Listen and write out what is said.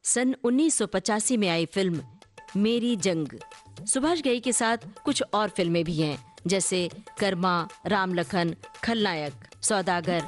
सन 1985 में आई फिल्म मेरी जंग। सुभाष घई के साथ कुछ और फिल्में भी हैं, जैसे कर्मा, राम लखन, खलनायक, सौदागर,